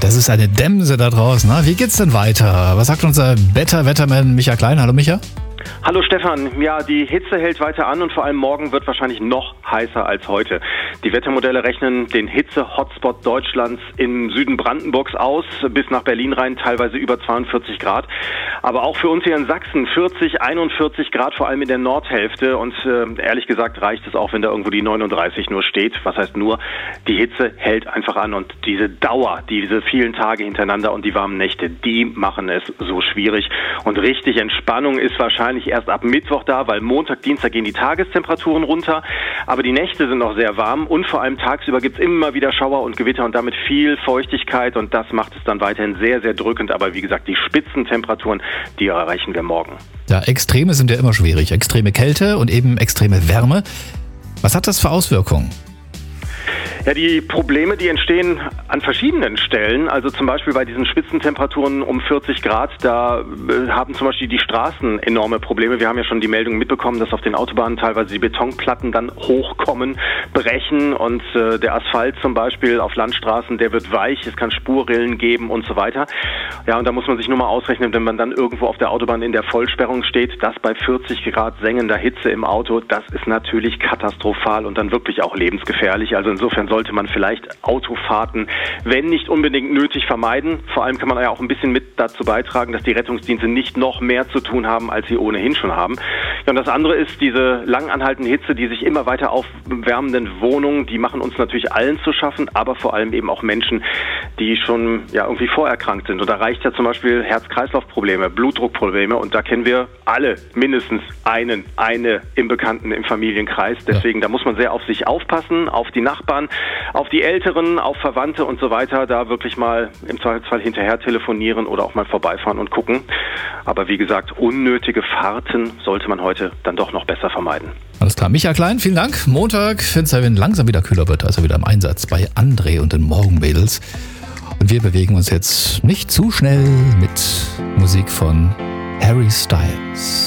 das ist eine Dämse da draußen. Na, wie geht's denn weiter? Was sagt unser Wetterman Micha Klein? Hallo Micha. Hallo Stefan, ja, die Hitze hält weiter an und vor allem morgen wird wahrscheinlich noch heißer als heute. Die Wettermodelle rechnen den Hitze-Hotspot Deutschlands im Süden Brandenburgs aus, bis nach Berlin rein, teilweise über 42 Grad. Aber auch für uns hier in Sachsen 40, 41 Grad, vor allem in der Nordhälfte. Und ehrlich gesagt reicht es auch, wenn da irgendwo die 39 nur steht. Was heißt nur? Die Hitze hält einfach an und diese Dauer, diese vielen Tage hintereinander und die warmen Nächte, die machen es so schwierig. Und richtig Entspannung ist wahrscheinlich erst ab Mittwoch da, weil Montag, Dienstag gehen die Tagestemperaturen runter, aber die Nächte sind noch sehr warm und vor allem tagsüber gibt es immer wieder Schauer und Gewitter und damit viel Feuchtigkeit und das macht es dann weiterhin sehr, sehr drückend, aber wie gesagt, die Spitzentemperaturen, die erreichen wir morgen. Ja, Extreme sind ja immer schwierig. Extreme Kälte und eben extreme Wärme. Was hat das für Auswirkungen? Ja, die Probleme, die entstehen an verschiedenen Stellen. Also zum Beispiel bei diesen Spitzentemperaturen um 40 Grad, da haben zum Beispiel die Straßen enorme Probleme. Wir haben ja schon die Meldung mitbekommen, dass auf den Autobahnen teilweise die Betonplatten dann hochkommen, brechen und der Asphalt zum Beispiel auf Landstraßen, der wird weich, es kann Spurrillen geben und so weiter. Ja, und da muss man sich nur mal ausrechnen, wenn man dann irgendwo auf der Autobahn in der Vollsperrung steht, das bei 40 Grad sengender Hitze im Auto, das ist natürlich katastrophal und dann wirklich auch lebensgefährlich. Also insofern sollte man vielleicht Autofahrten, wenn nicht unbedingt nötig, vermeiden. Vor allem kann man ja auch ein bisschen mit dazu beitragen, dass die Rettungsdienste nicht noch mehr zu tun haben, als sie ohnehin schon haben. Ja, und das andere ist diese lang anhaltende Hitze, die sich immer weiter aufwärmenden Wohnungen, die machen uns natürlich allen zu schaffen, aber vor allem eben auch Menschen, die schon ja irgendwie vorerkrankt sind. Und da reicht ja zum Beispiel Herz-Kreislauf-Probleme, Blutdruckprobleme und da kennen wir alle mindestens eine im Bekannten, im Familienkreis. Deswegen, da muss man sehr auf sich aufpassen, auf die Nachbarn, auf die Älteren, auf Verwandte und so weiter, da wirklich mal im Zweifelsfall hinterher telefonieren oder auch mal vorbeifahren und gucken. Aber wie gesagt, unnötige Fahrten sollte man heute dann doch noch besser vermeiden. Alles klar. Micha Klein, vielen Dank. Montag, wenn es langsam wieder kühler wird, also wieder im Einsatz bei André und den Morgenmädels. Und wir bewegen uns jetzt nicht zu schnell mit Musik von Harry Styles.